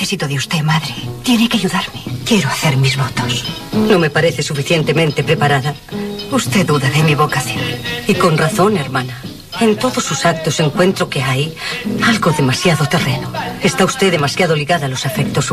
necesito de usted, madre. Tiene que ayudarme. Quiero hacer mis votos. No me parece suficientemente preparada. Usted duda de mi vocación. Y con razón, hermana. En todos sus actos encuentro que hay algo demasiado terreno. Está usted demasiado ligada a los afectos